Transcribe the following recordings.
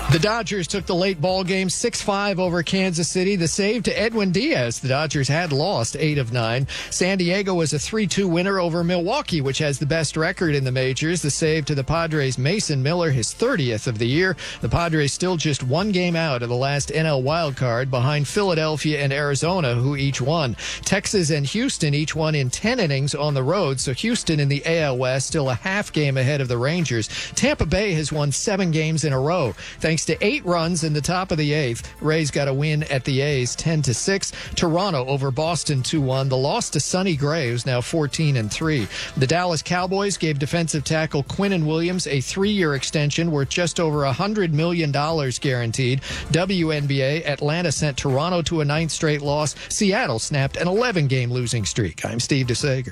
The Dodgers took the late ball game 6-5 over Kansas City. The save to Edwin Diaz. The Dodgers had lost 8 of 9. San Diego was a 3-2 winner over Milwaukee, which has the best record in the majors. The save to the Padres' Mason Miller, his 30th of the year. The Padres still just one game out of the last NL wildcard behind Philadelphia and Arizona, who each won. Texas and Houston each won in 10 innings on the road, so Houston in the AL West still a half game ahead of the Rangers. Tampa Bay has won 7 games in a row. Thanks to 8 runs in the top of the 8th, Rays got a win at the A's 10-6. Toronto over Boston 2-1. The loss to Sonny Gray, who's now 14-3. The Dallas Cowboys gave defensive tackle Quinnen Williams a 3-year extension worth just over $100 million guaranteed. WNBA, Atlanta sent Toronto to a 9th straight loss. Seattle snapped an 11-game losing streak. I'm Steve DeSager.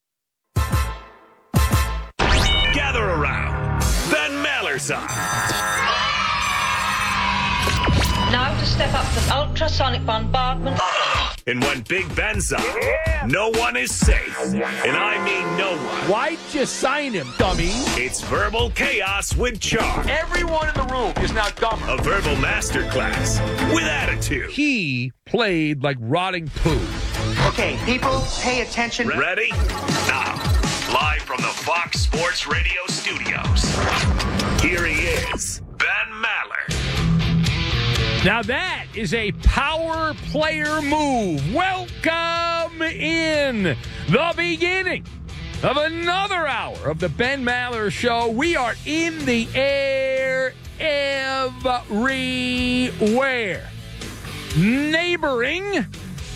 Gather around. Ben Maller's on. Now to step up to ultrasonic bombardment. And when Big Ben's on, no one is safe. And I mean no one. Why'd you sign him, dummy? It's Verbal Chaos with Charm. Everyone in the room is now dumber. A verbal masterclass with attitude. He played like rotting poo. Okay, people, pay attention. Ready? Now, live from the Fox Sports Radio studios, here he is, Ben Maller. Now that is a power player move. Welcome in the beginning of another hour of the Ben Maller Show. We are in the air everywhere. Neighboring,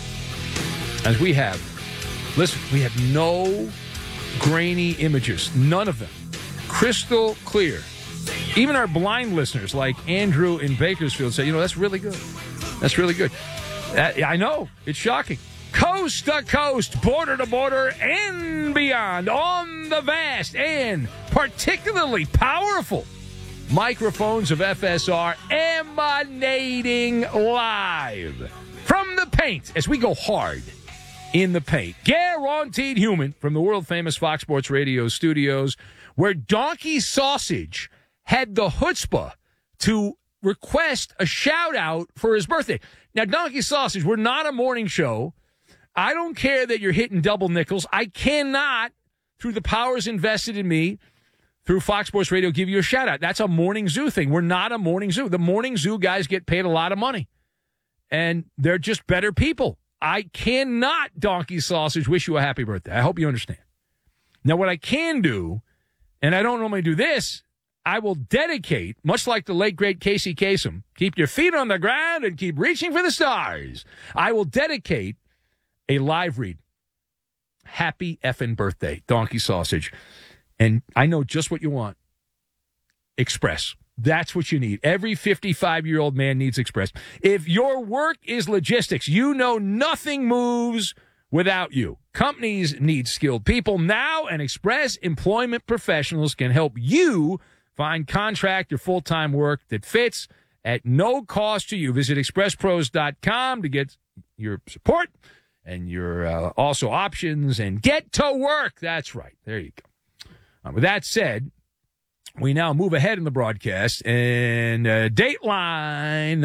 as we have, listen, we have no grainy images. None of them. Crystal clear. Even our blind listeners like Andrew in Bakersfield say, that's really good. That's really good. I know. It's shocking. Coast to coast, border to border, and beyond on the vast and particularly powerful microphones of FSR emanating live from the paint as we go hard in the paint. Guaranteed human from the world-famous Fox Sports Radio studios where Donkey Sausage had the chutzpah to request a shout-out for his birthday. Now, Donkey Sausage, we're not a morning show. I don't care that you're hitting double nickels. I cannot, through the powers invested in me, through Fox Sports Radio, give you a shout-out. That's a Morning Zoo thing. We're not a Morning Zoo. The Morning Zoo guys get paid a lot of money, and they're just better people. I cannot, Donkey Sausage, wish you a happy birthday. I hope you understand. Now, what I can do, and I don't normally do this, I will dedicate, much like the late, great Casey Kasem, keep your feet on the ground and keep reaching for the stars. I will dedicate a live read. Happy effing birthday, Donkey Sausage. And I know just what you want. Express. That's what you need. Every 55-year-old man needs Express. If your work is logistics, you know nothing moves without you. Companies need skilled people now, and Express Employment Professionals can help you find contract or full-time work that fits at no cost to you. Visit expresspros.com to get your support and your also options and get to work. That's right. There you go. With that said, we now move ahead in the broadcast, and Dateline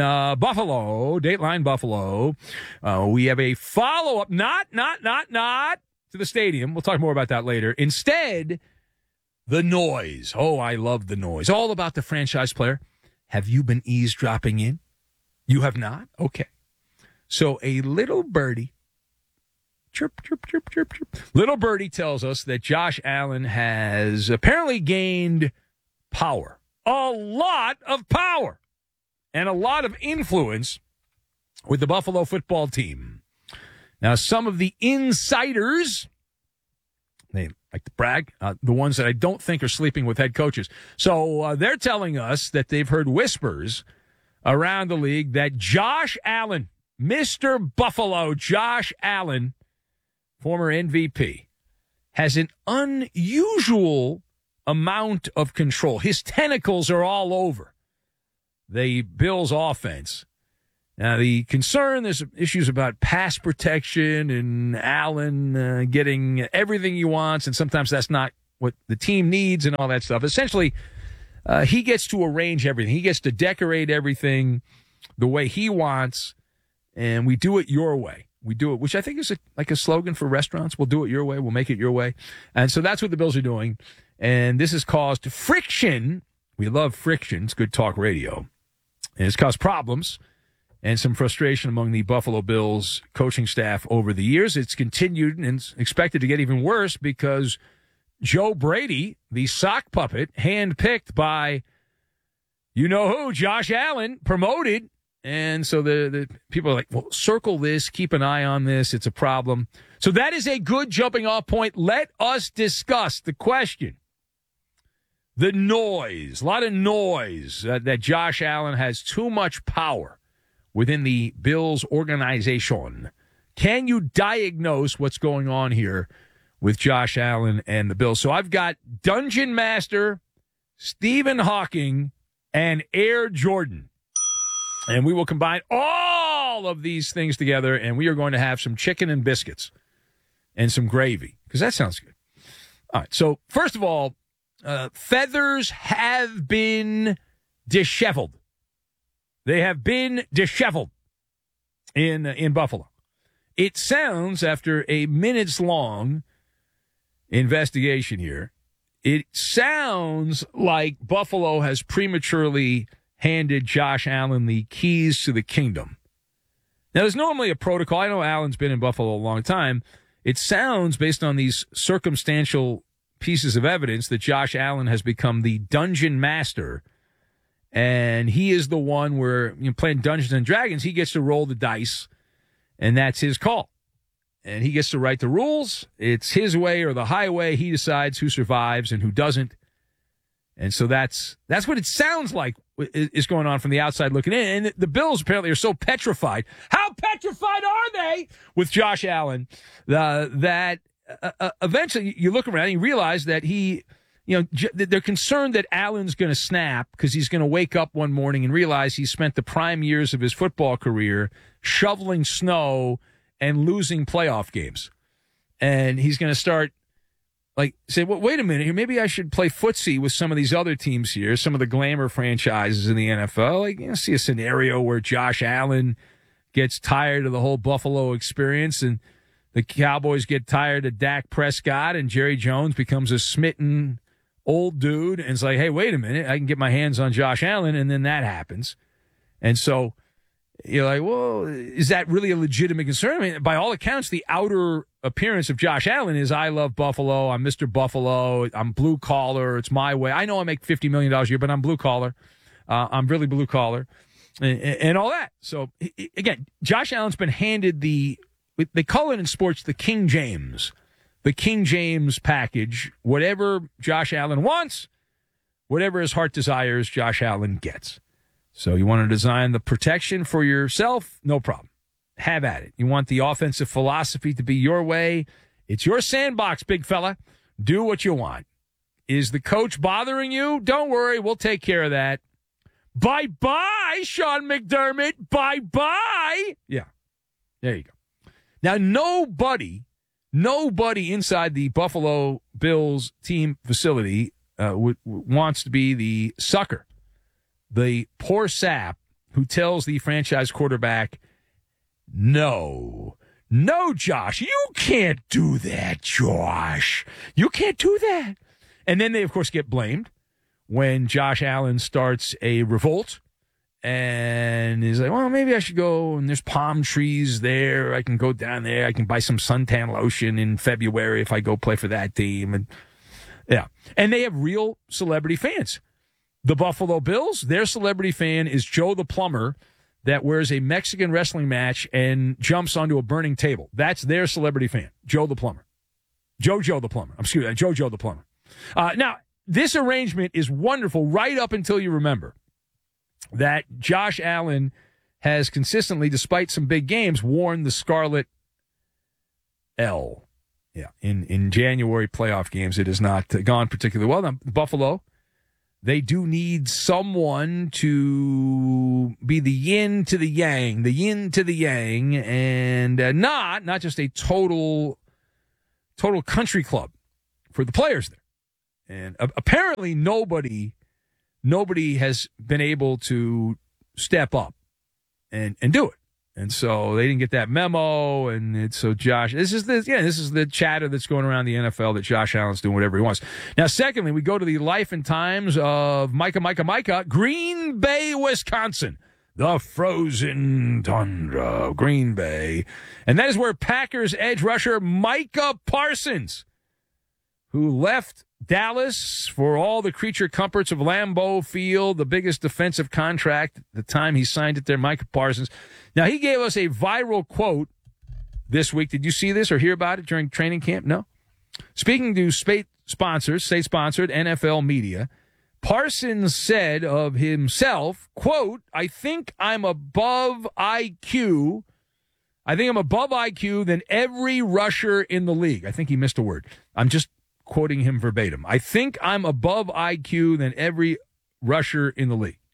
Buffalo, we have a follow-up, not to the stadium. We'll talk more about that later. Instead, the noise. Oh, I love the noise. All about the franchise player. Have you been eavesdropping in? You have not? Okay. So a little birdie, chirp, chirp, chirp, chirp, chirp. Little birdie tells us that Josh Allen has apparently gained power. A lot of power. And a lot of influence with the Buffalo football team. Now, some of the insiders, they like to brag, the ones that I don't think are sleeping with head coaches. So they're telling us that they've heard whispers around the league that Josh Allen, Mr. Buffalo, Josh Allen, former MVP, has an unusual amount of control. His tentacles are all over the Bills' offense. Now, the concern, there's issues about pass protection and Allen getting everything he wants, and sometimes that's not what the team needs and all that stuff. Essentially, he gets to arrange everything. He gets to decorate everything the way he wants, and we do it your way. We do it, which I think is like a slogan for restaurants. We'll do it your way. We'll make it your way. And so that's what the Bills are doing. And this has caused friction. We love friction. It's good talk radio. And it's caused problems and some frustration among the Buffalo Bills coaching staff over the years. It's continued and it's expected to get even worse because Joe Brady, the sock puppet, handpicked by you-know-who, Josh Allen, promoted. And so the people are like, well, circle this, keep an eye on this. It's a problem. So that is a good jumping off point. Let us discuss the question. The noise, a lot of noise that Josh Allen has too much power within the Bills organization. Can you diagnose what's going on here with Josh Allen and the Bills? So I've got Dungeon Master, Stephen Hawking, and Air Jordan. And we will combine all of these things together, and we are going to have some chicken and biscuits and some gravy, because that sounds good. All right, so first of all, feathers have been disheveled. They have been disheveled in Buffalo. It sounds, after a minutes-long investigation here, it sounds like Buffalo has prematurely handed Josh Allen the keys to the kingdom. Now, there's normally a protocol. I know Allen's been in Buffalo a long time. It sounds, based on these circumstantial pieces of evidence, that Josh Allen has become the dungeon master, and he is the one where, playing Dungeons and Dragons, he gets to roll the dice, and that's his call. And he gets to write the rules. It's his way or the highway. He decides who survives and who doesn't. And so that's what it sounds like is going on from the outside looking in. And the Bills apparently are so petrified. How petrified are they with Josh Allen that eventually you look around and you realize that they're concerned that Allen's going to snap because he's going to wake up one morning and realize he spent the prime years of his football career shoveling snow and losing playoff games. And he's going to start say, well, wait a minute here. Maybe I should play footsie with some of these other teams here, some of the glamour franchises in the NFL. See a scenario where Josh Allen gets tired of the whole Buffalo experience and the Cowboys get tired of Dak Prescott and Jerry Jones becomes a smitten old dude and it's like, hey, wait a minute, I can get my hands on Josh Allen, and then that happens. And so you're like, well, is that really a legitimate concern? I mean, by all accounts, the outer appearance of Josh Allen is, I love Buffalo, I'm Mr. Buffalo, I'm blue collar, it's my way. I know I make $50 million a year, but I'm blue collar. I'm really blue collar and all that. So, again, Josh Allen's been handed they call it in sports the King James package. Whatever Josh Allen wants, whatever his heart desires, Josh Allen gets. So you want to design the protection for yourself? No problem. Have at it. You want the offensive philosophy to be your way? It's your sandbox, big fella. Do what you want. Is the coach bothering you? Don't worry. We'll take care of that. Bye-bye, Sean McDermott. Bye-bye. Yeah. There you go. Now, nobody inside the Buffalo Bills team facility wants to be the sucker, the poor sap who tells the franchise quarterback, no, Josh, you can't do that, Josh. You can't do that. And then they, of course, get blamed when Josh Allen starts a revolt and he's like, well, maybe I should go, and there's palm trees there. I can go down there. I can buy some suntan lotion in February if I go play for that team. And yeah. And they have real celebrity fans. The Buffalo Bills, their celebrity fan is Joe the Plumber that wears a Mexican wrestling match and jumps onto a burning table. That's their celebrity fan, Joe the Plumber. Joe the Plumber. Excuse me, Joe the Plumber. Now, this arrangement is wonderful right up until you remember that Josh Allen has consistently, despite some big games, worn the Scarlet L. Yeah, in January playoff games, it has not gone particularly well. Now, Buffalo, they do need someone to be the yin to the yang, and not just a total country club for the players there. And apparently nobody nobody has been able to step up and do it. And so they didn't get that memo, and so Josh, this is the chatter that's going around the NFL that Josh Allen's doing whatever he wants. Now, secondly, we go to the life and times of Micah, Green Bay, Wisconsin, the frozen tundra of Green Bay, and that is where Packers edge rusher Micah Parsons, who left Dallas for all the creature comforts of Lambeau Field, the biggest defensive contract at the time he signed it there, Micah Parsons. Now, he gave us a viral quote this week. Did you see this or hear about it during training camp? No? Speaking to state-sponsored NFL media, Parsons said of himself, quote, I think I'm above IQ than every rusher in the league. I think he missed a word. I'm just quoting him verbatim. I think I'm above IQ than every rusher in the league.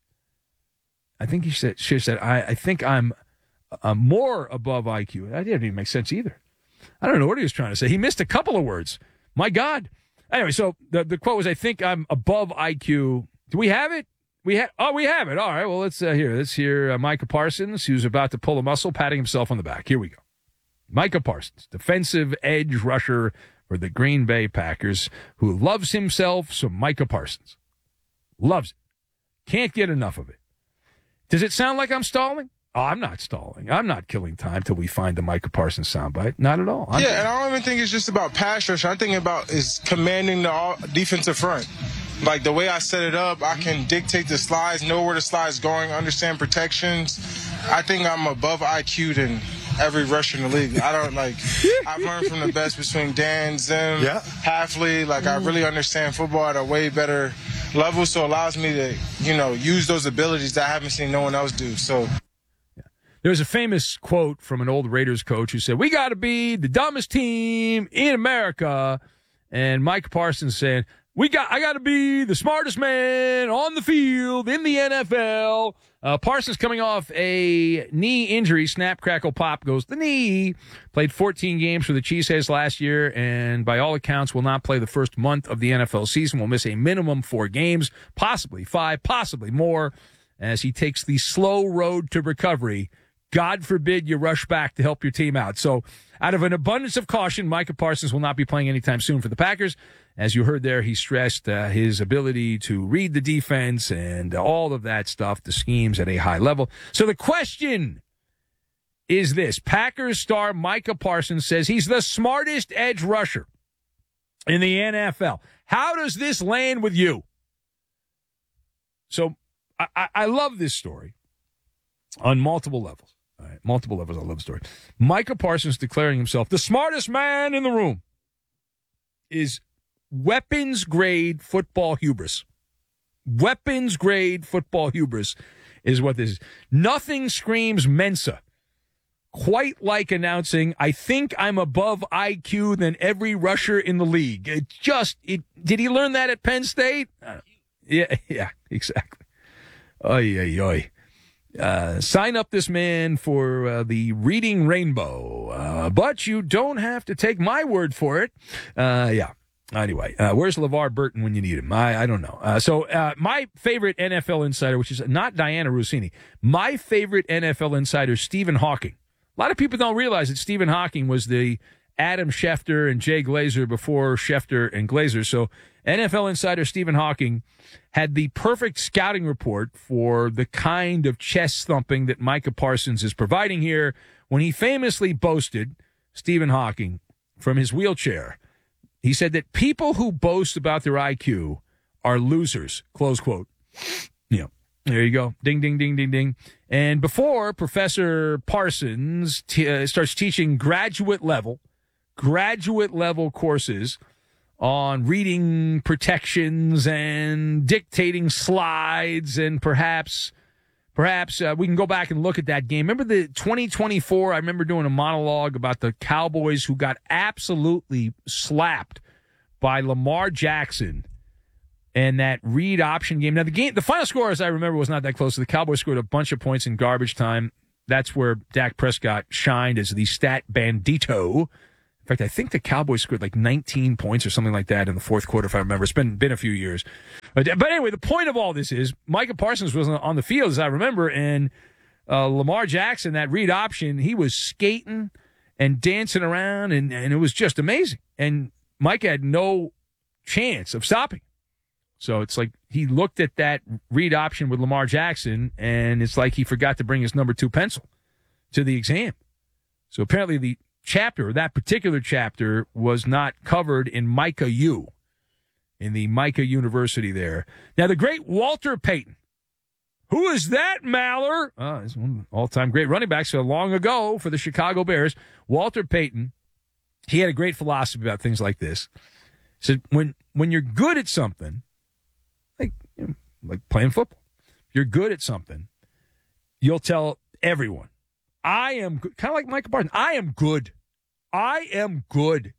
I think he should have said, I think I'm more above IQ. That didn't even make sense either. I don't know what he was trying to say. He missed a couple of words. My God. Anyway, so the quote was, I think I'm above IQ. Do we have it? We have it. All right, well, let's hear Micah Parsons, who's about to pull a muscle, patting himself on the back. Here we go. Micah Parsons, defensive edge rusher for the Green Bay Packers, who loves himself some Micah Parsons. Loves it. Can't get enough of it. Does it sound like I'm stalling? Oh, I'm not stalling. I'm not killing time till we find the Micah Parsons soundbite. Not at all. And I don't even think it's just about pass rush. I think about is commanding the defensive front. Like the way I set it up, I can dictate the slides, know where the slide's going, understand protections. I think I'm above IQ than every rusher in the league. I've learned from the best between Dan, Zim, Halfley. Like, I really understand football at a way better level, so it allows me to, use those abilities that I haven't seen no one else do. So. There was a famous quote from an old Raiders coach who said, we got to be the dumbest team in America. And Mike Parsons saying, I got to be the smartest man on the field in the NFL. Parsons coming off a knee injury, snap, crackle, pop goes the knee. Played 14 games for the Cheeseheads last year, and by all accounts will not play the first month of the NFL season. Will miss a minimum 4 games, possibly 5, possibly more, as he takes the slow road to recovery. God forbid you rush back to help your team out. So out of an abundance of caution, Micah Parsons will not be playing anytime soon for the Packers. As you heard there, he stressed his ability to read the defense and all of that stuff, the schemes at a high level. So the question is this. Packers star Micah Parsons says he's the smartest edge rusher in the NFL. How does this land with you? So I love this story on multiple levels. All right, multiple levels. I love the story. Micah Parsons declaring himself the smartest man in the room is weapons-grade football hubris. Weapons-grade football hubris is what this is. Nothing screams Mensa quite like announcing, I think I'm above IQ than every rusher in the league. Did he learn that at Penn State? Yeah, exactly. Oy. Sign up this man for the Reading Rainbow, but you don't have to take my word for it. Anyway, where's LeVar Burton when you need him? I don't know. So my favorite NFL insider, which is not Diana Rossini, my favorite NFL insider, Stephen Hawking. A lot of people don't realize that Stephen Hawking was the Adam Schefter and Jay Glazer before Schefter and Glazer. So NFL insider Stephen Hawking had the perfect scouting report for the kind of chest thumping that Micah Parsons is providing here when he famously boasted, Stephen Hawking, from his wheelchair. He said that people who boast about their IQ are losers, close quote. There you go. Ding, ding, ding, ding, ding. And before Professor Parsons starts teaching graduate level courses on reading protections and dictating slides, and perhaps we can go back and look at that game. Remember the 2024? I remember doing a monologue about the Cowboys who got absolutely slapped by Lamar Jackson and that read option game. Now, the final score, as I remember, was not that close. The Cowboys scored a bunch of points in garbage time. That's where Dak Prescott shined as the stat bandito. fact, I think the Cowboys scored like 19 points or something like that in the fourth quarter, if I remember. It's been a few years. But anyway, the point of all this is Micah Parsons was on the field, as I remember, and Lamar Jackson, that read option, he was skating and dancing around, and it was just amazing. And Micah had no chance of stopping. So it's like he looked at that read option with Lamar Jackson, and it's like he forgot to bring his number 2 pencil to the exam. So apparently the chapter, that particular chapter, was not covered in Micah U, in the Micah University there. Now, the great Walter Payton. Who is that, Maller? He's one of the all-time great running backs long ago for the Chicago Bears. Walter Payton, he had a great philosophy about things like this. He said, when you're good at something, like playing football, if you're good at something, you'll tell everyone, I am good. Kind of like Micah Parsons. I am good. I am good.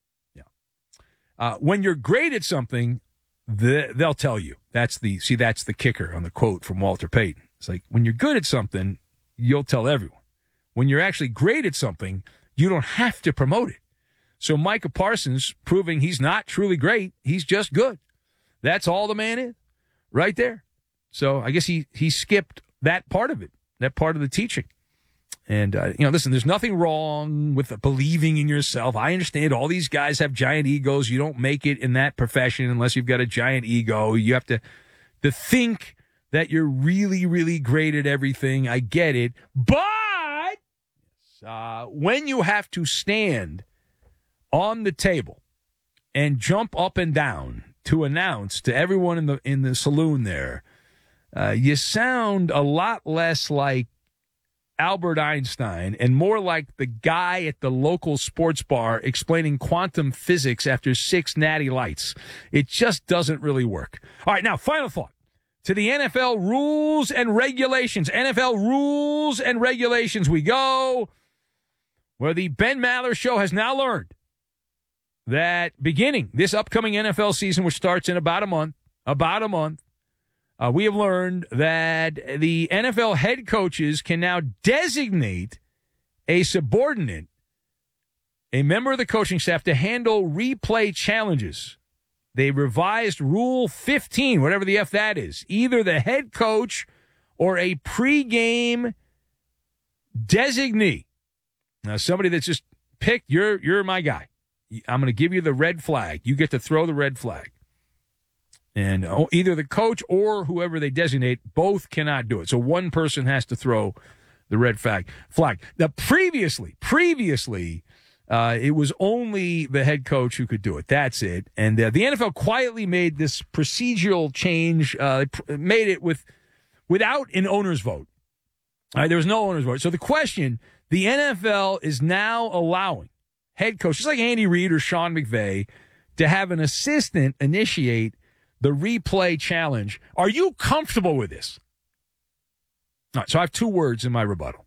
Yeah. When you're great at something, they'll tell you. That's the kicker on the quote from Walter Payton. It's like, when you're good at something, you'll tell everyone. When you're actually great at something, you don't have to promote it. So Micah Parsons proving he's not truly great, he's just good. That's all the man is, right there. So I guess he skipped that part of it, that part of the teaching. And, listen, there's nothing wrong with believing in yourself. I understand all these guys have giant egos. You don't make it in that profession unless you've got a giant ego. You have to think that you're really, really great at everything. I get it. But when you have to stand on the table and jump up and down to announce to everyone in the saloon there, you sound a lot less like Albert Einstein and more like the guy at the local sports bar explaining quantum physics after 6 natty lights. It just doesn't really work. All right, now, final thought. To the NFL rules and regulations. NFL rules and regulations we go, where the Ben Maller Show has now learned that beginning this upcoming NFL season, which starts in about a month, we have learned that the NFL head coaches can now designate a subordinate, a member of the coaching staff, to handle replay challenges. They revised Rule 15, whatever the F that is. Either the head coach or a pregame designee. Now, somebody that's just picked, you're my guy. I'm going to give you the red flag. You get to throw the red flag. And either the coach or whoever they designate, both cannot do it. So one person has to throw the red flag. Now, previously, it was only the head coach who could do it. That's it. And the NFL quietly made this procedural change, made it without an owner's vote. All right, there was no owner's vote. So the question, the NFL is now allowing head coaches like Andy Reid or Sean McVay to have an assistant initiate the replay challenge. Are you comfortable with this? All right, so I have 2 words in my rebuttal.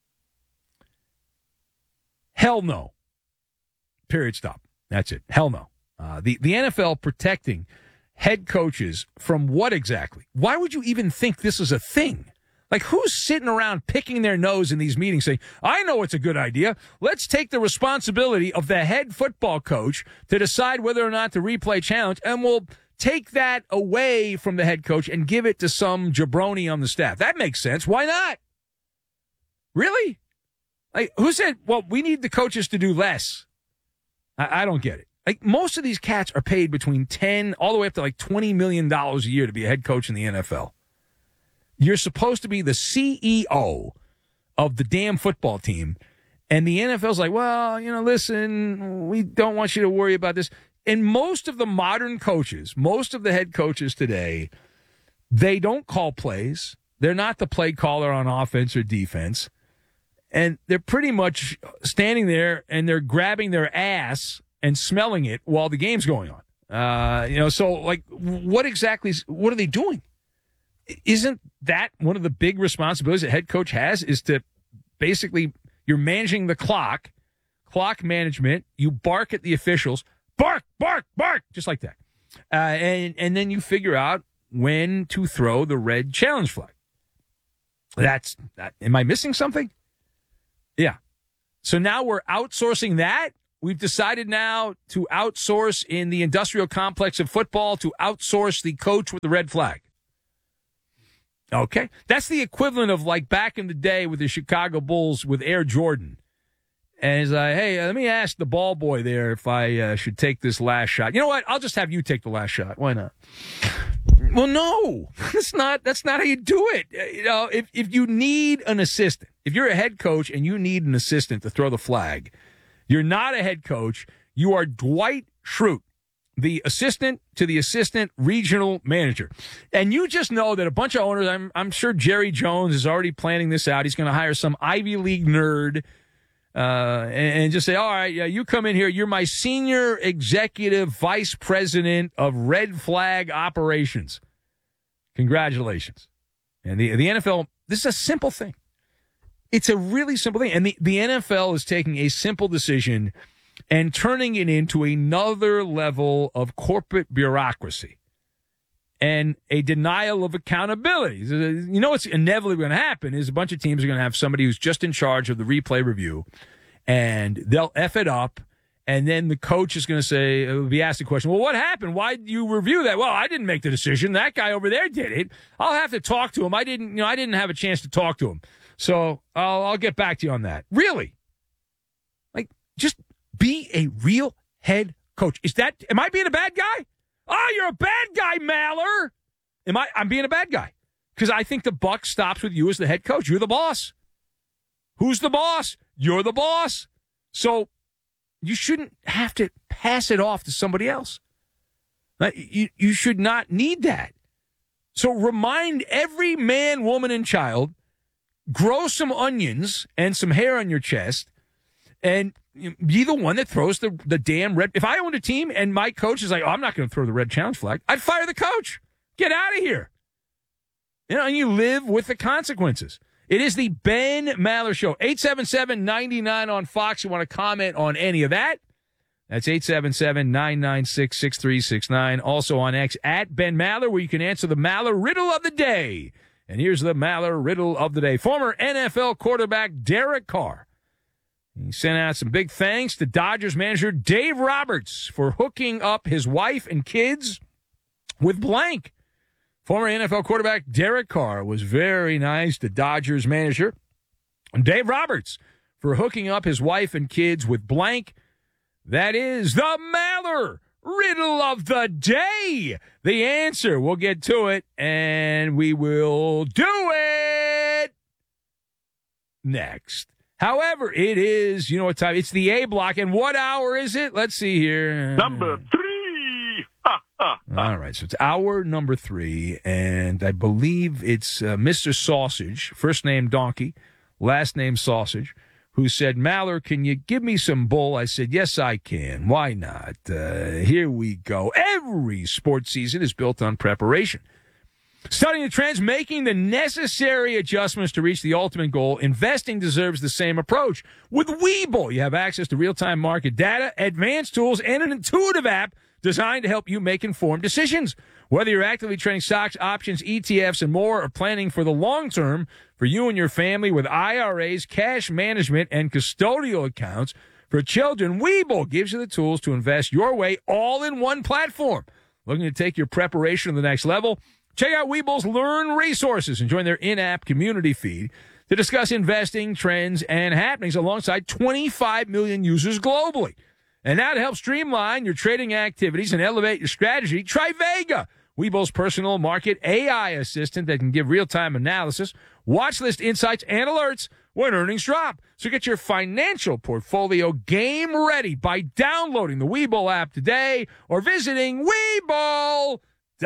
Hell no. Period. Stop. That's it. Hell no. The NFL protecting head coaches from what exactly? Why would you even think this is a thing? Like, who's sitting around picking their nose in these meetings saying, I know it's a good idea. Let's take the responsibility of the head football coach to decide whether or not to replay challenge, and we'll take that away from the head coach and give it to some jabroni on the staff. That makes sense. Why not? Really? Like, who said, well, we need the coaches to do less? I don't get it. Like, most of these cats are paid between $10 all the way up to like $20 million a year to be a head coach in the NFL. You're supposed to be the CEO of the damn football team. And the NFL's like, well, listen, we don't want you to worry about this. And most of the modern coaches, most of the head coaches today, they don't call plays. They're not the play caller on offense or defense. And they're pretty much standing there and they're grabbing their ass and smelling it while the game's going on. So like, what are they doing? Isn't that one of the big responsibilities a head coach has, is to basically, you're managing the clock management. You bark at the officials. Bark, bark, bark, just like that. And then you figure out when to throw the red challenge flag. That's that. Am I missing something? Yeah. So now we're outsourcing that. we've decided now to outsource in the industrial complex of football, to outsource the coach with the red flag. Okay? That's the equivalent of like back in the day with the Chicago Bulls with Air Jordan. And he's like, hey, let me ask the ball boy there if I should take this last shot. You know what? I'll just have you take the last shot. Why not? Well, no, that's not how you do it. If you need an assistant, if you're a head coach and you need an assistant to throw the flag, you're not a head coach. You are Dwight Schrute, the assistant to the assistant regional manager. And you just know that a bunch of owners, I'm sure Jerry Jones is already planning this out. He's going to hire some Ivy League nerd and just say, all right, yeah, you come in here. You're my senior executive vice president of red flag operations. Congratulations. And the NFL, this is a simple thing. It's a really simple thing. And the NFL is taking a simple decision and turning it into another level of corporate bureaucracy and a denial of accountability. You know what's inevitably going to happen is a bunch of teams are going to have somebody who's just in charge of the replay review, and they'll F it up, and then the coach is going to be asked the question, well, what happened? Why did you review that? Well, I didn't make the decision. That guy over there did it. I'll have to talk to him. I didn't have a chance to talk to him. So I'll get back to you on that. Really? Like, just be a real head coach. Am I being a bad guy? Oh, you're a bad guy, Maller. I'm being a bad guy. Because I think the buck stops with you as the head coach. You're the boss. Who's the boss? You're the boss. So you shouldn't have to pass it off to somebody else. You should not need that. So remind every man, woman, and child, grow some onions and some hair on your chest, and be the one that throws the damn red. If I owned a team and my coach is like, oh, I'm not going to throw the red challenge flag, I'd fire the coach. Get out of here. And you live with the consequences. It is the Ben Maller Show. 877-99 on Fox. You want to comment on any of that? That's 877-996-6369. Also on X, at Ben Maller, where you can answer the Maller riddle of the day. And here's the Maller riddle of the day. Former NFL quarterback Derek Carr. He sent out some big thanks to Dodgers manager Dave Roberts for hooking up his wife and kids with blank. Former NFL quarterback Derek Carr was very nice to Dodgers manager Dave Roberts for hooking up his wife and kids with blank. That is the Maller riddle of the day. The answer, we'll get to it, and we will do it next. However, it is, you know what time? It's the A block, and what hour is it? Let's see here. Number 3. All right, so it's hour number 3, and I believe it's Mr. Sausage, first name Donkey, last name Sausage, who said, Maller, can you give me some bull? I said, yes, I can. Why not? Here we go. Every sports season is built on preparation. Studying the trends, making the necessary adjustments to reach the ultimate goal, investing deserves the same approach. With Webull, you have access to real-time market data, advanced tools, and an intuitive app designed to help you make informed decisions. Whether you're actively trading stocks, options, ETFs, and more, or planning for the long term for you and your family with IRAs, cash management, and custodial accounts for children, Webull gives you the tools to invest your way all in one platform. Looking to take your preparation to the next level? Check out Webull's Learn resources and join their in-app community feed to discuss investing, trends, and happenings alongside 25 million users globally. And now to help streamline your trading activities and elevate your strategy, try Vega, Webull's personal market AI assistant that can give real-time analysis, watch list insights, and alerts when earnings drop. So get your financial portfolio game ready by downloading the Webull app today or visiting Webull.com.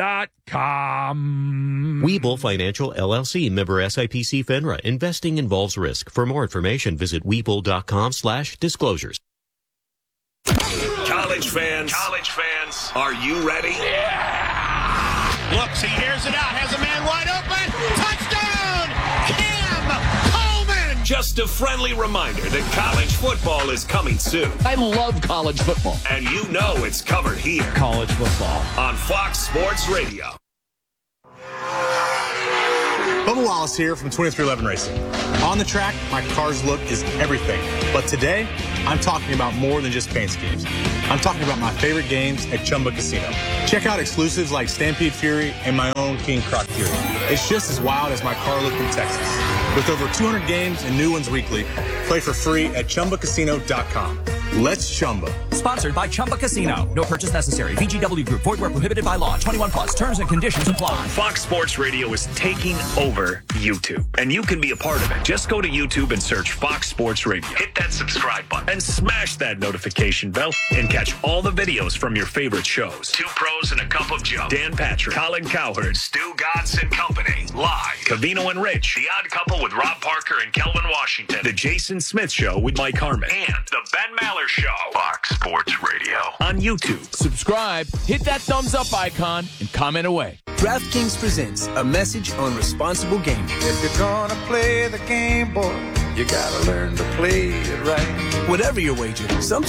Webull Financial LLC, member SIPC FINRA. Investing involves risk. For more information, visit Webull.com/disclosures. College fans, are you ready? Yeah! Looks, he hears it out, has a man wide open. Touchdown! Cam Coleman! Just a friendly reminder that college football is coming soon. I love college football. And you know it's covered here. College football. On Fox Sports Radio. Bubba Wallace here from 2311 Racing. On the track, my car's look is everything. But today, I'm talking about more than just paint schemes. I'm talking about my favorite games at Chumba Casino. Check out exclusives like Stampede Fury and my own King Croc Fury. It's just as wild as my car look in Texas. With over 200 games and new ones weekly, play for free at ChumbaCasino.com. Let's Chumba. Sponsored by Chumba Casino. No purchase necessary. VGW Group. Void where prohibited by law. 21 plus. Terms and conditions apply. Fox Sports Radio is taking over YouTube, and you can be a part of it. Just go to YouTube and search Fox Sports Radio. Hit that subscribe button and smash that notification bell and catch all the videos from your favorite shows. Two Pros and a Cup of Joe. Dan Patrick, Colin Cowherd, Stu Godson Company. Live. Cavino and Rich. The Odd Couple with Rob Parker and Kelvin Washington. The Jason Smith Show with Mike Harmon. And the Ben Maller Show. Fox Sports Radio on YouTube. Subscribe, hit that thumbs up icon, and comment away. DraftKings presents a message on responsible gaming. If you're gonna play the game, boy, you gotta learn to play it right. Whatever your wager, sometimes